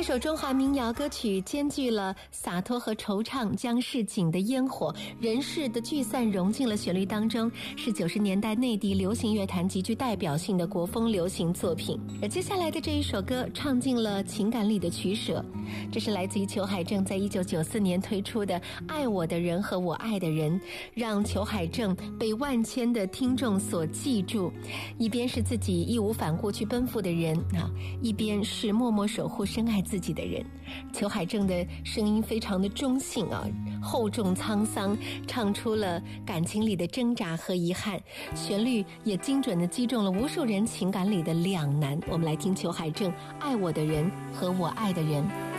这首中华民谣歌曲兼具了洒脱和惆怅，将市井的烟火、人世的聚散融进了旋律当中，是90年代内地流行乐坛极具代表性的国风流行作品。而接下来的这一首歌唱尽了情感里的取舍，这是来自于裘海正在1994年推出的《爱我的人和我爱的人》，让裘海正被万千的听众所记住。一边是自己义无反顾去奔赴的人一边是默默守护深爱自己的人。裘海正的声音非常的中性厚重沧桑，唱出了感情里的挣扎和遗憾，旋律也精准地击中了无数人情感里的两难。我们来听裘海正《爱我的人和我爱的人》。